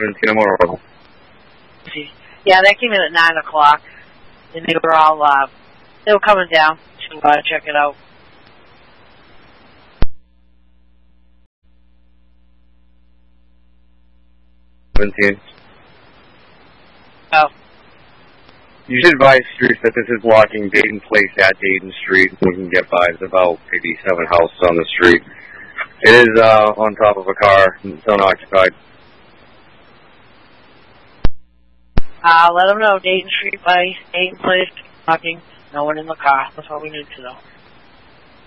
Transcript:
17 tomorrow. Yeah, that came in at 9 o'clock, and they were all, they were coming down to check it out. Oh. You should advise streets that this is blocking Dayton Place at Dayton Street. We can get by. It's about maybe 7 houses on the street. It is on top of a car. It's unoccupied. Let them know Dayton Street by Dayton Place, blocking, no one in the car. That's all we need to know.